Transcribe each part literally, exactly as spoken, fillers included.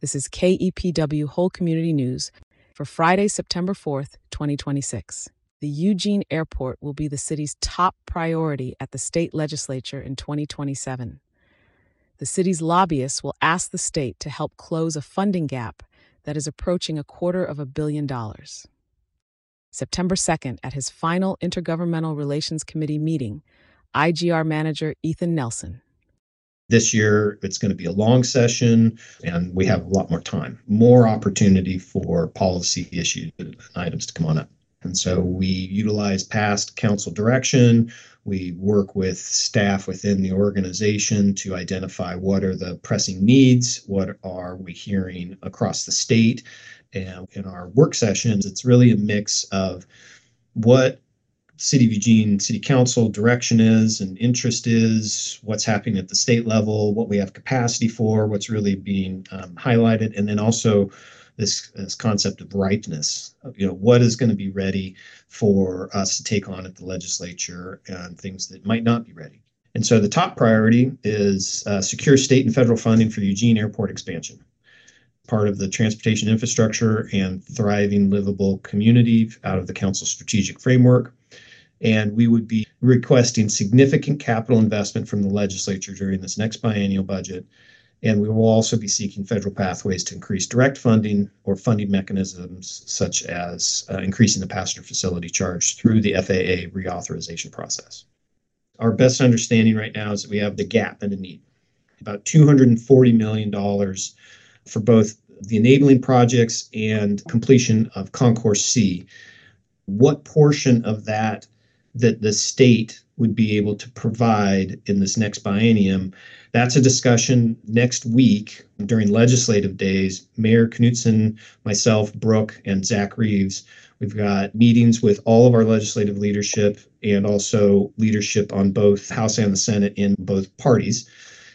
This is K E P W Whole Community News for Friday, September fourth, twenty twenty-six. The Eugene Airport will be the city's top priority at the state legislature in twenty twenty-seven. The city's lobbyists will ask the state to help close a funding gap that is approaching a quarter of a billion dollars. September second, at his final Intergovernmental Relations Committee meeting, I G R Manager Ethan Nelson. This year, it's going to be a long session, and we have a lot more time, more opportunity for policy issues and items to come on up. And so we utilize past council direction. We work with staff within the organization to identify what are the pressing needs, what are we hearing across the state. And in our work sessions, it's really a mix of what City of Eugene City Council direction is and interest is, what's happening at the state level, what we have capacity for, what's really being um, highlighted, and then also this, this concept of ripeness. You know, what is going to be ready for us to take on at the legislature and things that might not be ready. And so the top priority is uh, secure state and federal funding for the Eugene Airport expansion, part of the transportation infrastructure and thriving, livable community out of the council strategic framework. And we would be requesting significant capital investment from the legislature during this next biennial budget. And we will also be seeking federal pathways to increase direct funding or funding mechanisms, such as uh, increasing the passenger facility charge through the F A A reauthorization process. Our best understanding right now is that we have the gap and a need, about two hundred forty million dollars for both the enabling projects and completion of Concourse C. What portion of that that the state would be able to provide in this next biennium, that's a discussion next week during legislative days. Mayor Knutson, myself, Brooke, and Zach Reeves, we've got meetings with all of our legislative leadership and also leadership on both House and the Senate in both parties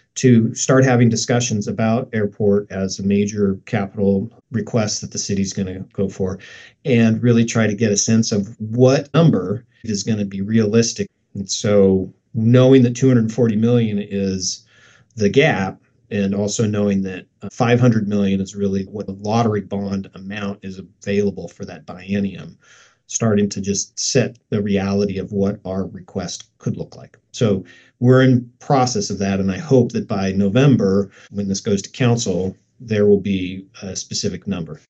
to start having discussions about airport as a major capital request that the city's going to go for, and really try to get a sense of what number is going to be realistic. And so knowing that two hundred forty million is the gap, and also knowing that five hundred million is really what the lottery bond amount is available for that biennium, starting to just set the reality of what our request could look like. So we're in process of that, and I hope that by November, when this goes to council, there will be a specific number.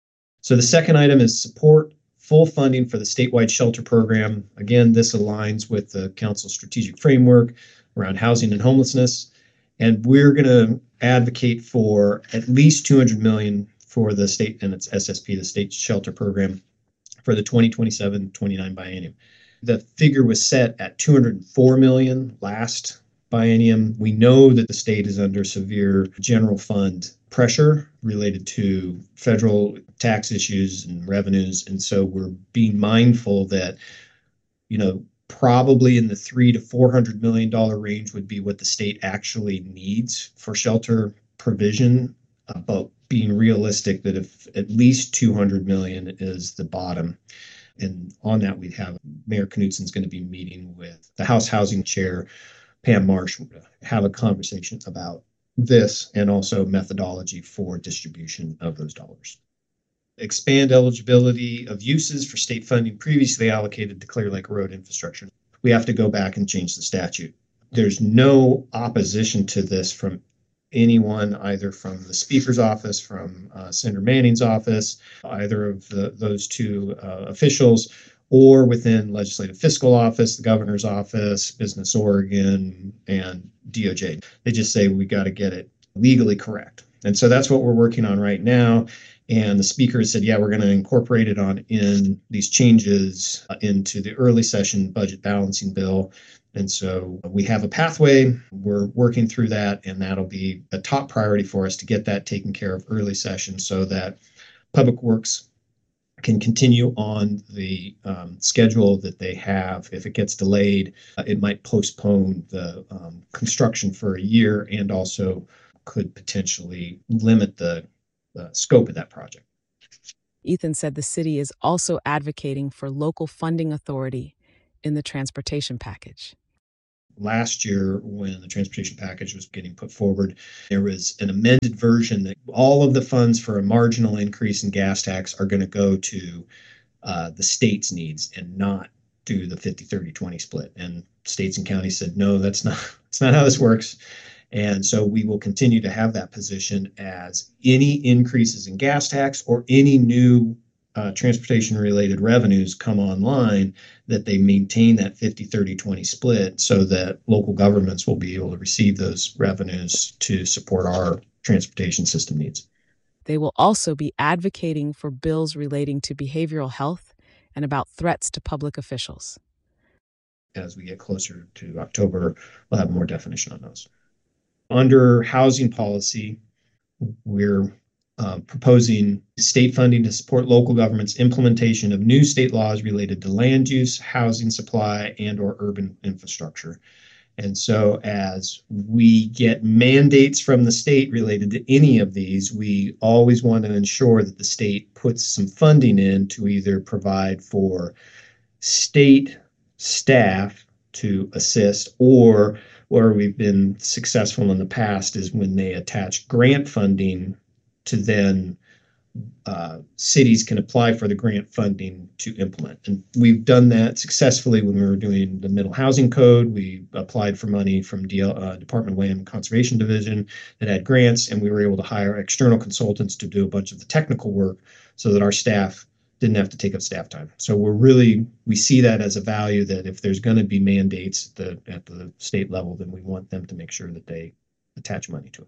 So the second item is support full funding for the statewide shelter program. Again, this aligns with the council strategic framework around housing and homelessness, and we're going to advocate for at least two hundred million dollars for the state and its S S P, the state shelter program, for the twenty twenty-seven twenty-nine biennium. The figure was set at two hundred four million dollars last biennium. We know that the state is under severe general fund pressure related to federal tax issues and revenues. And so we're being mindful that, you know, probably in the three to four hundred million dollar range would be what the state actually needs for shelter provision, uh, but being realistic that if at least two hundred million is the bottom. And on that, we have Mayor Knutson's going to be meeting with the House Housing Chair, Pam Marsh, to have a conversation about this and also methodology for distribution of those dollars. Expand eligibility of uses for state funding previously allocated to Clear Lake Road infrastructure. We have to go back and change the statute. There's no opposition to this from anyone, either from the Speaker's office, from uh, Senator Manning's office, either of the, those two uh, officials, or within Legislative Fiscal Office, the Governor's Office, Business Oregon, and D O J. They just say we got to get it legally correct. And so that's what we're working on right now. And the Speaker has said, yeah, we're going to incorporate it on in these changes uh, into the early session budget balancing bill. And so we have a pathway. We're working through that, and that'll be a top priority for us to get that taken care of early session so that Public Works can continue on the um, schedule that they have. If it gets delayed, uh, it might postpone the um, construction for a year and also could potentially limit the uh, scope of that project. Ethan said the city is also advocating for local funding authority in the transportation package. last year when the transportation package was getting put forward, there was an amended version that all of the funds for a marginal increase in gas tax are going to go to uh, the state's needs and not do the fifty thirty twenty split. And states and counties said, no, that's not, that's not how this works. And so we will continue to have that position as any increases in gas tax or any new uh, transportation related revenues come online, that they maintain that fifty thirty twenty split so that local governments will be able to receive those revenues to support our transportation system needs. They will also be advocating for bills relating to behavioral health and about threats to public officials. As we get closer to October, we'll have more definition on those. Under housing policy, we're uh, proposing state funding to support local governments' implementation of new state laws related to land use, housing supply, and or urban infrastructure. And so as we get mandates from the state related to any of these, we always want to ensure that the state puts some funding in to either provide for state staff to assist, or where we've been successful in the past is when they attach grant funding to then uh, cities can apply for the grant funding to implement. And we've done that successfully when we were doing the Middle Housing Code. We applied for money from D L, uh, Department of Land and Conservation Division that had grants, and we were able to hire external consultants to do a bunch of the technical work so that our staff didn't have to take up staff time. So we're really, we see that as a value, that if there's going to be mandates at the, at the state level, then we want them to make sure that they attach money to it.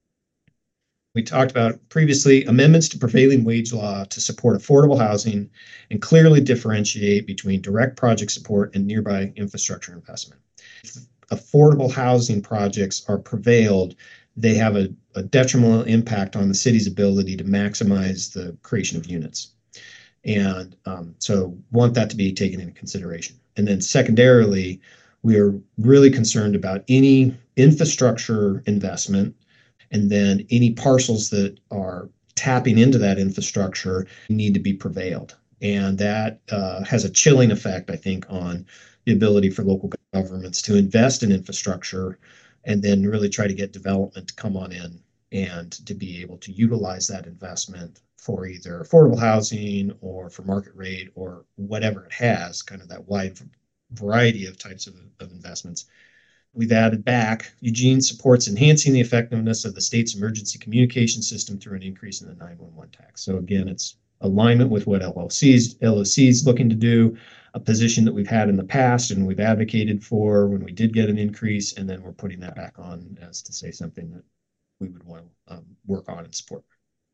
We talked about previously amendments to prevailing wage law to support affordable housing and clearly differentiate between direct project support and nearby infrastructure investment. If affordable housing projects are prevailed, they have a, a detrimental impact on the city's ability to maximize the creation of units. And um, so want that to be taken into consideration. And then secondarily, we are really concerned about any infrastructure investment, and then any parcels that are tapping into that infrastructure need to be prevailed. And that uh, has a chilling effect, I think, on the ability for local governments to invest in infrastructure and then really try to get development to come on in and to be able to utilize that investment for either affordable housing or for market rate or whatever it has, kind of that wide variety of types of, of investments. We've added back, Eugene supports enhancing the effectiveness of the state's emergency communication system through an increase in the nine one one tax. So again, it's alignment with what L O C's, L O C is looking to do, a position that we've had in the past and we've advocated for when we did get an increase, and then we're putting that back on as to say something that we would want to um, work on and support.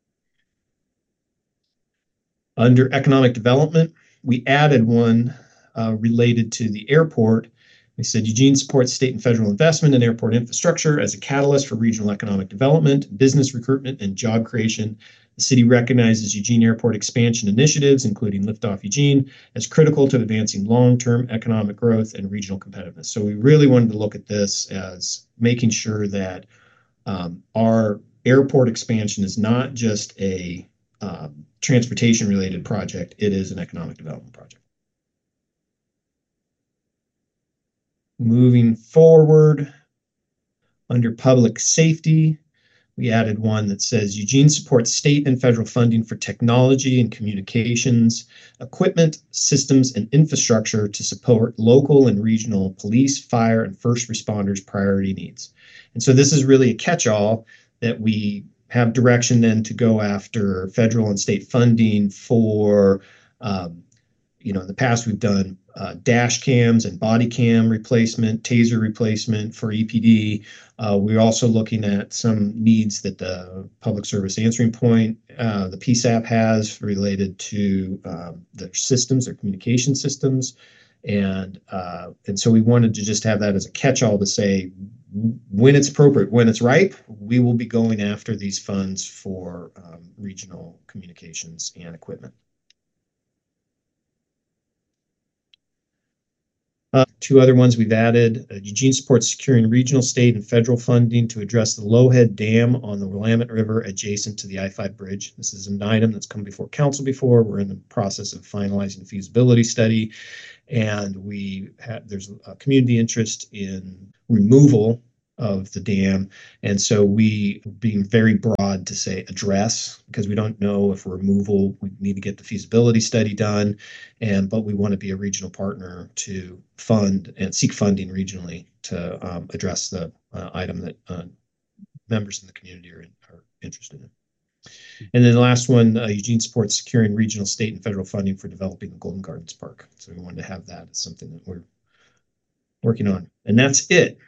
Under economic development, we added one uh, related to the airport. We said Eugene supports state and federal investment in airport infrastructure as a catalyst for regional economic development, business recruitment, and job creation. The city recognizes Eugene Airport expansion initiatives, including Liftoff Eugene, as critical to advancing long-term economic growth and regional competitiveness. So we really wanted to look at this as making sure that um, our airport expansion is not just a um, transportation-related project, it is an economic development project. Moving forward, under public safety, we added one that says Eugene supports state and federal funding for technology and communications, equipment, systems, and infrastructure to support local and regional police, fire, and first responders' priority needs. And so this is really a catch-all that we have direction then to go after federal and state funding for, um, you know, in the past we've done uh, dash cams and body cam replacement, taser replacement for E P D. Uh, we're also looking at some needs that the Public Service Answering Point, uh, the P S A P has related to um, their systems, their communication systems. And, uh, and so we wanted to just have that as a catch-all to say, when it's appropriate, when it's ripe, we will be going after these funds for um, regional communications and equipment. Uh, two other ones we've added. Uh, Eugene supports securing regional, state, and federal funding to address the Lowhead Dam on the Willamette River adjacent to the I five bridge. This is an item that's come before council before. We're in the process of finalizing the feasibility study, and we have there's a community interest in removal of the dam. And so we being very broad to say address, because we don't know if removal, we need to get the feasibility study done. And but we want to be a regional partner to fund and seek funding regionally to um, address the uh, item that uh, members in the community are, are interested in. And then the last one, uh, Eugene supports securing regional, state, and federal funding for developing the Golden Gardens Park. So we wanted to have that as something that we're working on. And that's it.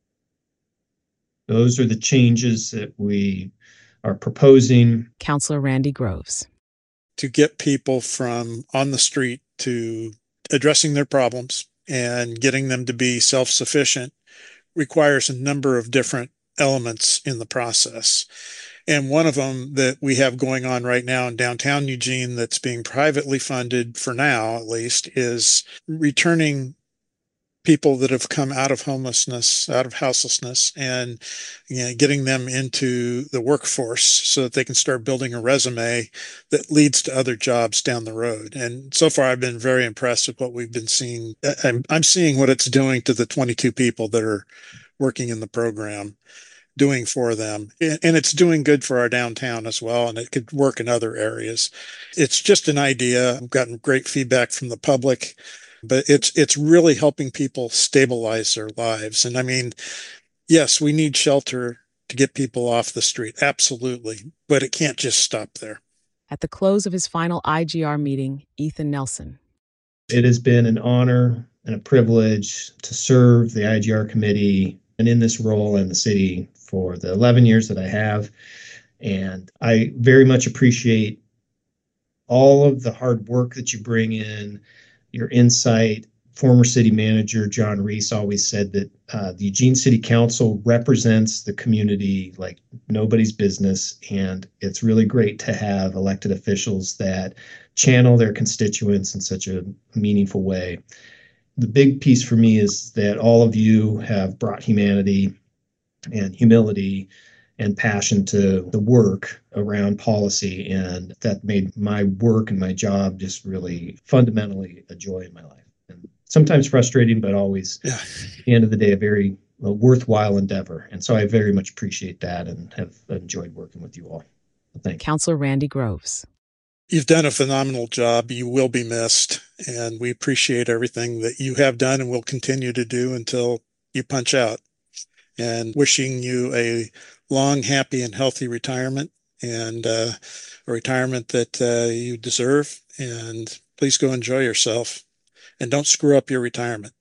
Those are the changes that we are proposing. Councilor Randy Groves. To get people from on the street to addressing their problems and getting them to be self-sufficient requires a number of different elements in the process. And one of them that we have going on right now in downtown Eugene that's being privately funded for now, at least, is returning people that have come out of homelessness, out of houselessness, and you know, getting them into the workforce so that they can start building a resume that leads to other jobs down the road. And so far, I've been very impressed with what we've been seeing. I'm, I'm seeing what it's doing to the twenty-two people that are working in the program, doing for them. And it's doing good for our downtown as well, and it could work in other areas. It's just an idea. I've gotten great feedback from the public. But it's it's really helping people stabilize their lives. And I mean, yes, we need shelter to get people off the street. Absolutely. But it can't just stop there. At the close of his final I G R meeting, Ethan Nelson. It has been an honor and a privilege to serve the I G R committee and in this role in the city for the eleven years that I have. And I very much appreciate all of the hard work that you bring in, your insight. Former city manager John Reese always said that uh, the Eugene City Council represents the community like nobody's business. And it's really great to have elected officials that channel their constituents in such a meaningful way. The big piece for me is that all of you have brought humanity and humility and passion to the work around policy. And that made my work and my job just really fundamentally a joy in my life. And sometimes frustrating, but always, yeah, at the end of the day, a very a worthwhile endeavor. And so I very much appreciate that and have enjoyed working with you all. Thank you. Councilor Randy Groves. You've done a phenomenal job. You will be missed. And we appreciate everything that you have done and will continue to do until you punch out. And wishing you a long, happy, and healthy retirement, and uh, a retirement that uh, you deserve. And please go enjoy yourself, and don't screw up your retirement.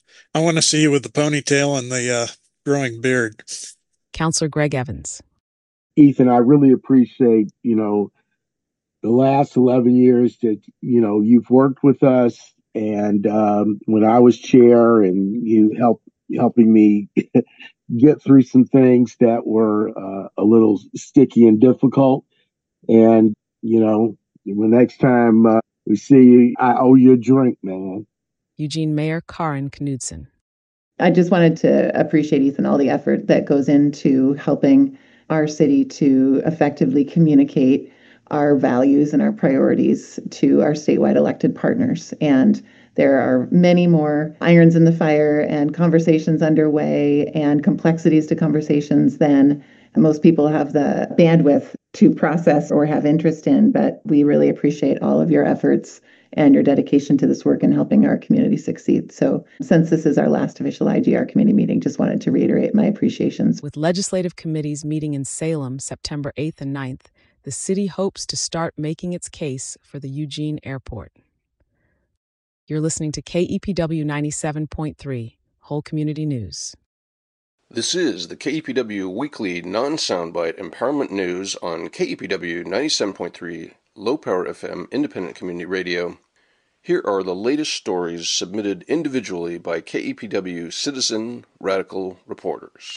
I want to see you with the ponytail and the uh, growing beard. Councilor Greg Evans. Ethan, I really appreciate, you know, the last eleven years that, you know, you've worked with us, and um, when I was chair, and you helped helping me get through some things that were uh, a little sticky and difficult. And, you know, the next time uh, we see you, I owe you a drink, man. Eugene Mayor Karin Knudsen. I just wanted to appreciate, Ethan, all the effort that goes into helping our city to effectively communicate our values and our priorities to our statewide elected partners. And there are many more irons in the fire and conversations underway and complexities to conversations than most people have the bandwidth to process or have interest in. But we really appreciate all of your efforts and your dedication to this work and helping our community succeed. So since this is our last official I G R committee meeting, just wanted to reiterate my appreciations. With legislative committees meeting in Salem September eighth and ninth, the city hopes to start making its case for the Eugene Airport. You're listening to K E P W ninety-seven point three, Whole Community News. This is the K E P W Weekly Non-Soundbite Empowerment News on K E P W ninety-seven point three Low Power F M Independent Community Radio. Here are the latest stories submitted individually by K E P W citizen radical reporters.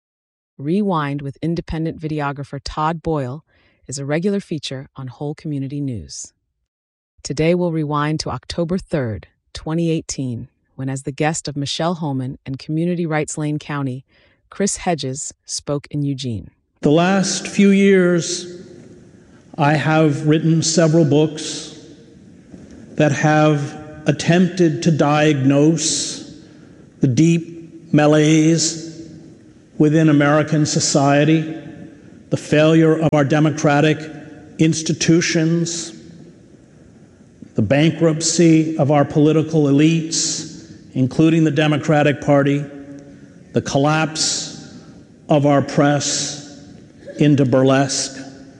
Rewind with independent videographer Todd Boyle is a regular feature on Whole Community News. Today we'll rewind to October third, twenty eighteen, when, as the guest of Michelle Holman and Community Rights Lane County, Chris Hedges spoke in Eugene. The last few years, I have written several books that have attempted to diagnose the deep malaise within American society, the failure of our democratic institutions, the bankruptcy of our political elites, including the Democratic Party, the collapse of our press into burlesque,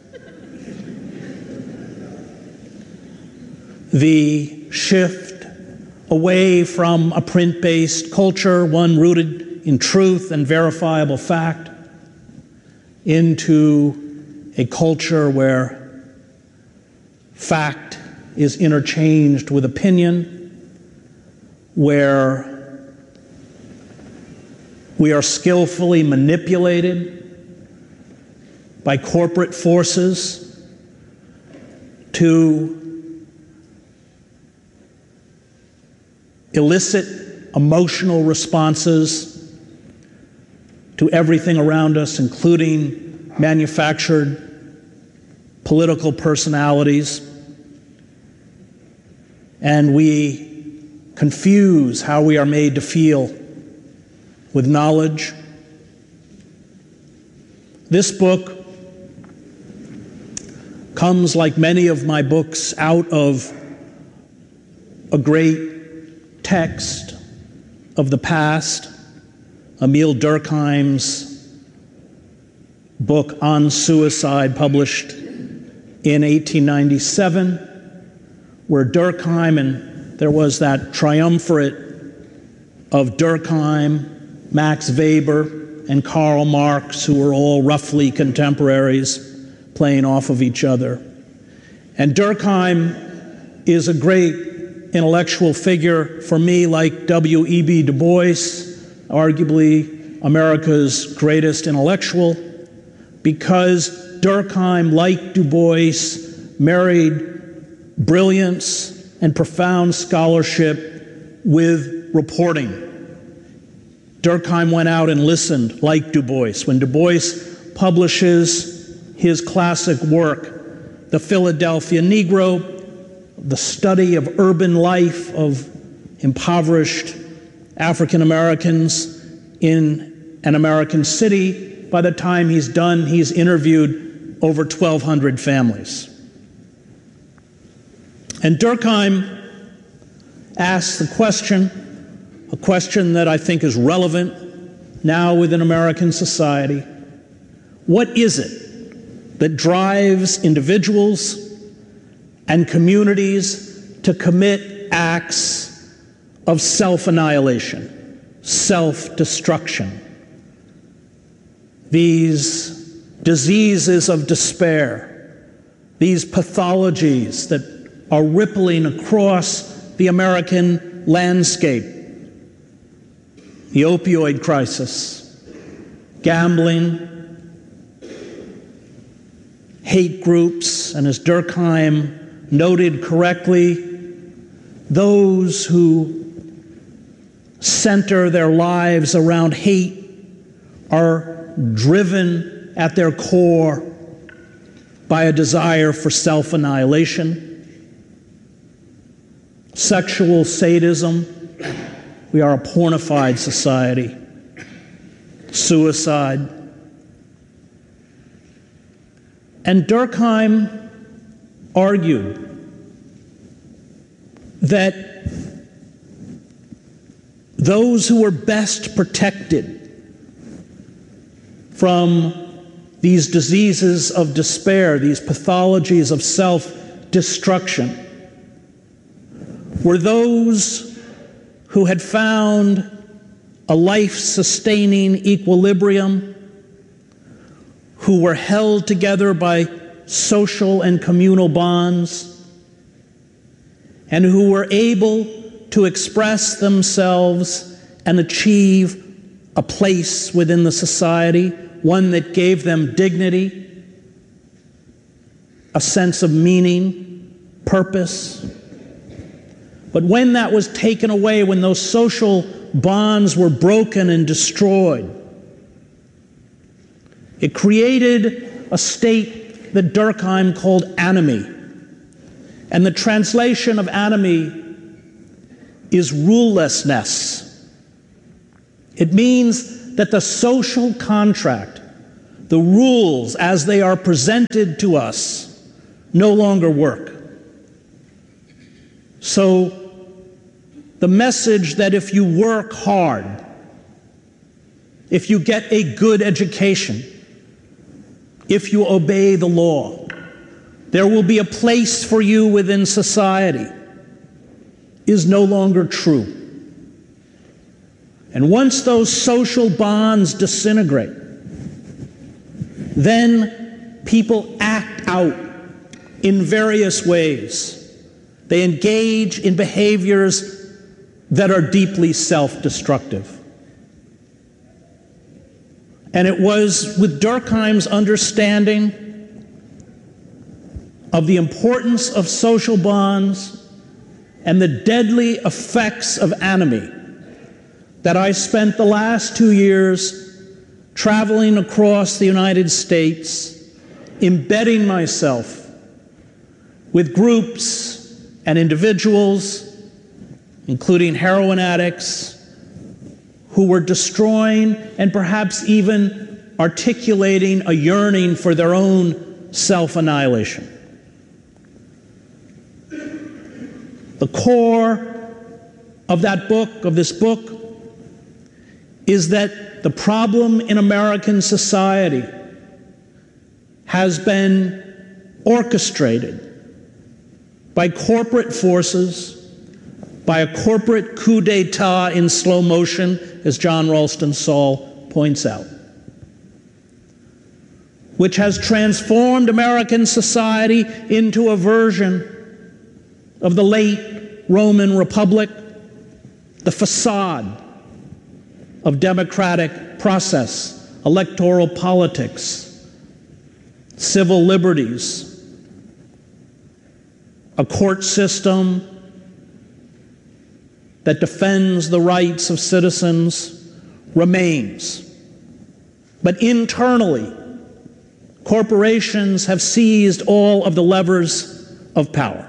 the shift away from a print-based culture, one rooted in truth and verifiable fact, into a culture where fact is interchanged with opinion, where we are skillfully manipulated by corporate forces to elicit emotional responses to everything around us, including manufactured political personalities. And we confuse how we are made to feel with knowledge. This book comes, like many of my books, out of a great text of the past, Emile Durkheim's book on suicide, published in eighteen ninety-seven, where Durkheim, and there was that triumvirate of Durkheim, Max Weber, and Karl Marx, who were all roughly contemporaries, playing off of each other. And Durkheim is a great intellectual figure for me, like W E B Du Bois, arguably America's greatest intellectual, because Durkheim, like Du Bois, married brilliance and profound scholarship with reporting. Durkheim went out and listened, like Du Bois. When Du Bois publishes his classic work, The Philadelphia Negro, the study of urban life of impoverished African Americans in an American city, by the time he's done, he's interviewed over twelve hundred families. And Durkheim asks the question, a question that I think is relevant now within American society: what is it that drives individuals and communities to commit acts of self-annihilation, self-destruction? These diseases of despair, these pathologies that are rippling across the American landscape: the opioid crisis, gambling, hate groups, and as Durkheim noted correctly, those who center their lives around hate are driven at their core by a desire for self-annihilation. Sexual sadism, we are a pornified society. Suicide. And Durkheim argued that those who were best protected from these diseases of despair, these pathologies of self-destruction, were those who had found a life-sustaining equilibrium, who were held together by social and communal bonds, and who were able to express themselves and achieve a place within the society, one that gave them dignity, a sense of meaning, purpose. But when that was taken away, when those social bonds were broken and destroyed, it created a state that Durkheim called anomie. And the translation of anomie is rulelessness. It means that the social contract, the rules as they are presented to us, no longer work. So the message that if you work hard, if you get a good education, if you obey the law, there will be a place for you within society, is no longer true. And once those social bonds disintegrate, then people act out in various ways. They engage in behaviors that are deeply self-destructive. And it was with Durkheim's understanding of the importance of social bonds and the deadly effects of anomie that I spent the last two years traveling across the United States, embedding myself with groups and individuals, including heroin addicts, who were destroying and perhaps even articulating a yearning for their own self-annihilation. The core of that book, of this book, is that the problem in American society has been orchestrated by corporate forces, by a corporate coup d'etat in slow motion, as John Ralston Saul points out, which has transformed American society into a version of the late Roman Republic, the facade of democratic process, electoral politics, civil liberties, a court system that defends the rights of citizens remains. But internally, corporations have seized all of the levers of power.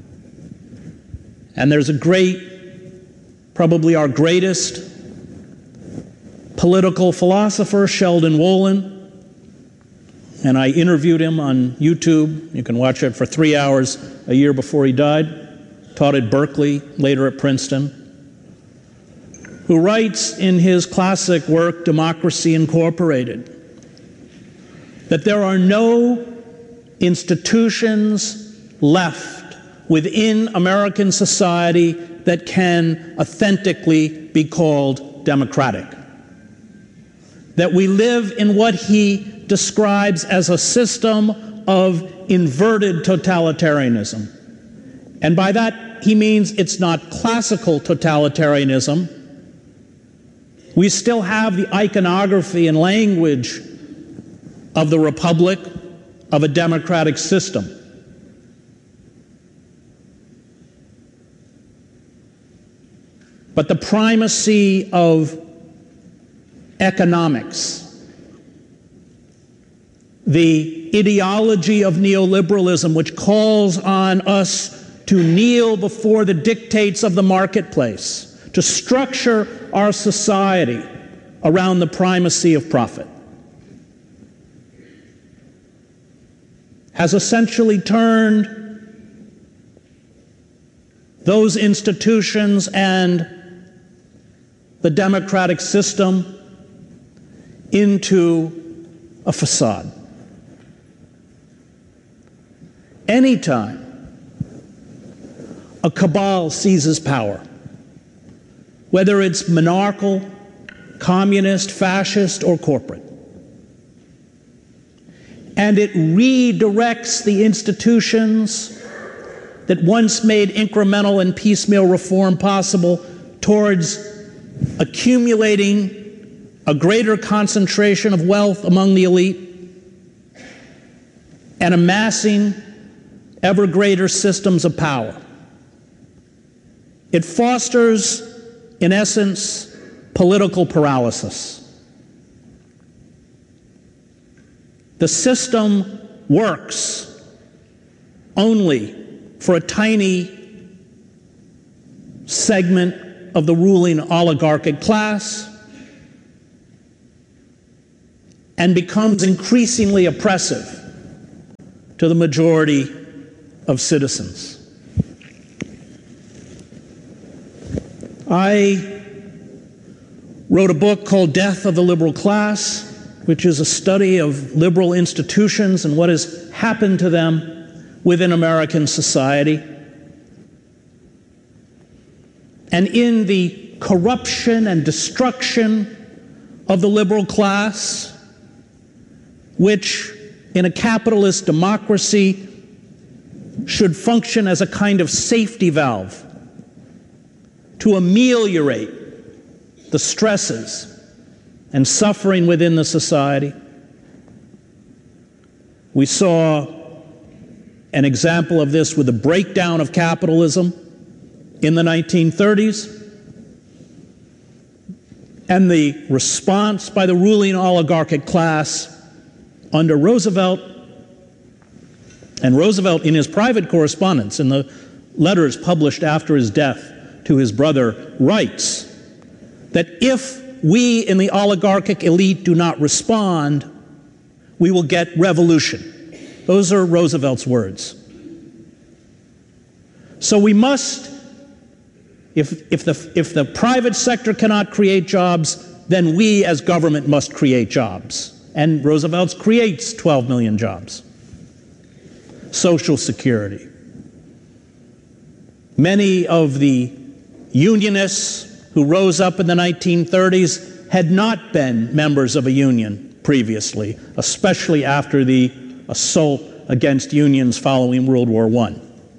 And there's a great, probably our greatest political philosopher, Sheldon Wolin, and I interviewed him on YouTube. You can watch it for three hours a year before he died. Taught at Berkeley, later at Princeton, who writes in his classic work, Democracy Incorporated, that there are no institutions left within American society that can authentically be called democratic. That we live in what he describes as a system of inverted totalitarianism. And by that, he means it's not classical totalitarianism. We still have the iconography and language of the republic, of a democratic system. But the primacy of economics, the ideology of neoliberalism, which calls on us to kneel before the dictates of the marketplace, to structure our society around the primacy of profit, has essentially turned those institutions and the democratic system into a facade. Anytime a cabal seizes power, whether it's monarchical, communist, fascist, or corporate, and it redirects the institutions that once made incremental and piecemeal reform possible towards accumulating a greater concentration of wealth among the elite and amassing ever greater systems of power. It fosters, in essence, political paralysis. The system works only for a tiny segment of the ruling oligarchic class and becomes increasingly oppressive to the majority of citizens. I wrote a book called Death of the Liberal Class, which is a study of liberal institutions and what has happened to them within American society. And in the corruption and destruction of the liberal class, which in a capitalist democracy should function as a kind of safety valve to ameliorate the stresses and suffering within the society. We saw an example of this with the breakdown of capitalism in the nineteen thirties and the response by the ruling oligarchic class under Roosevelt. And Roosevelt, in his private correspondence, in the letters published after his death to his brother, writes that if we in the oligarchic elite do not respond, we will get revolution. Those are Roosevelt's words. So we must, if, if, the, if the private sector cannot create jobs, then we as government must create jobs. And Roosevelt creates twelve million jobs. Social Security. Many of the unionists who rose up in the nineteen thirties had not been members of a union previously, especially after the assault against unions following World War One.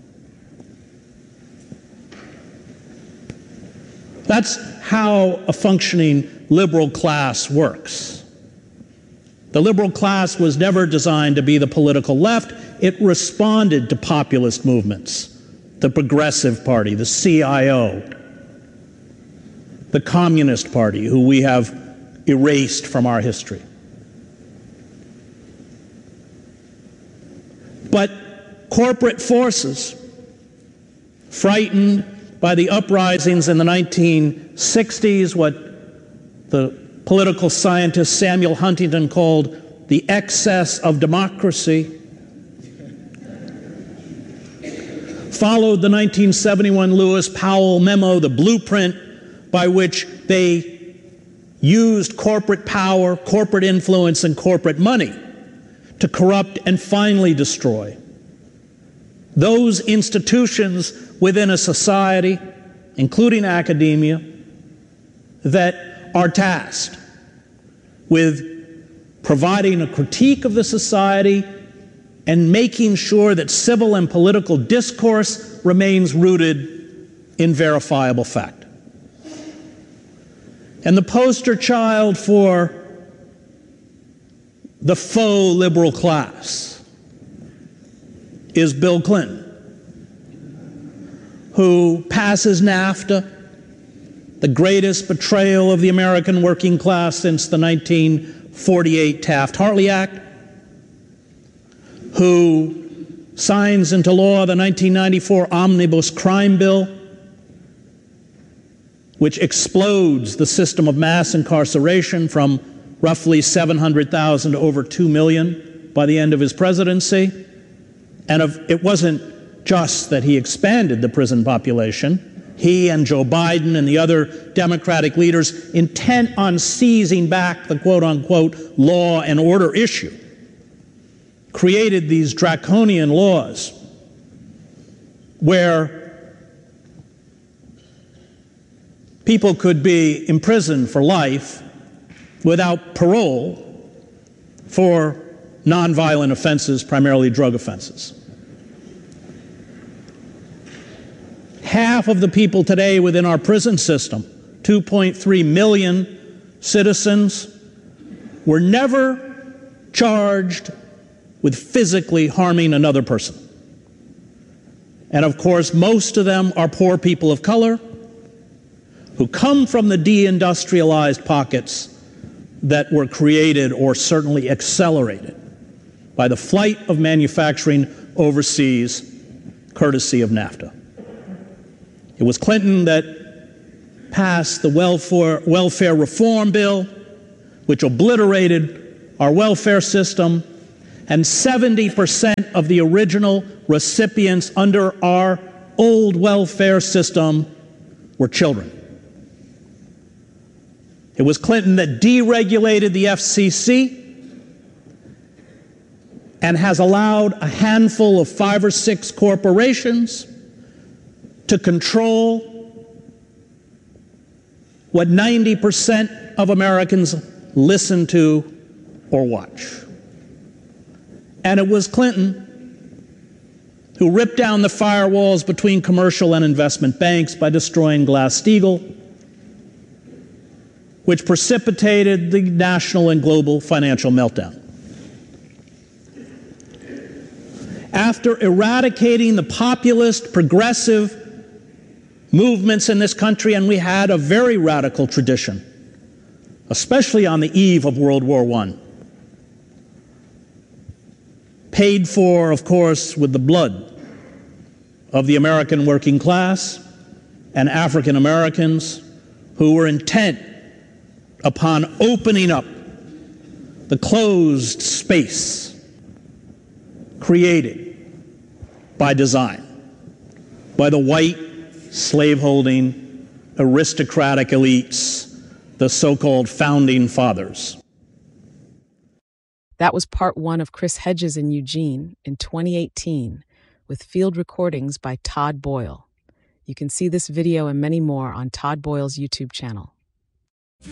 That's how a functioning liberal class works. The liberal class was never designed to be the political left. It responded to populist movements, the Progressive Party, the C I O, the Communist Party, who we have erased from our history. But corporate forces, frightened by the uprisings in the nineteen sixties, what the political scientist Samuel Huntington called the excess of democracy, followed the nineteen seventy-one Lewis Powell memo, the blueprint by which they used corporate power, corporate influence, and corporate money to corrupt and finally destroy those institutions within a society, including academia, that are tasked with providing a critique of the society and making sure that civil and political discourse remains rooted in verifiable fact. And the poster child for the faux liberal class is Bill Clinton, who passes NAFTA, the greatest betrayal of the American working class since the nineteen forty-eight Taft-Hartley Act, who signs into law the nineteen ninety-four Omnibus Crime Bill, which explodes the system of mass incarceration from roughly seven hundred thousand to over two million by the end of his presidency. And of, it wasn't just that he expanded the prison population. He and Joe Biden and the other Democratic leaders, intent on seizing back the quote-unquote law and order issue, created these draconian laws where people could be imprisoned for life without parole for nonviolent offenses, primarily drug offenses. Half of the people today within our prison system, two point three million citizens, were never charged with physically harming another person. And of course, most of them are poor people of color who come from the deindustrialized pockets that were created or certainly accelerated by the flight of manufacturing overseas, courtesy of NAFTA. It was Clinton that passed the welfare, welfare reform bill, which obliterated our welfare system, and seventy percent of the original recipients under our old welfare system were children. It was Clinton that deregulated the F C C and has allowed a handful of five or six corporations to control what ninety percent of Americans listen to or watch. And it was Clinton who ripped down the firewalls between commercial and investment banks by destroying Glass-Steagall, which precipitated the national and global financial meltdown. After eradicating the populist, progressive movements in this country, and we had a very radical tradition, especially on the eve of World War One, paid for, of course, with the blood of the American working class and African Americans who were intent upon opening up the closed space created by design by the white slaveholding aristocratic elites, the so-called founding fathers. That was part one of Chris Hedges in Eugene in twenty eighteen with field recordings by Todd Boyle. You can see this video and many more on Todd Boyle's YouTube channel.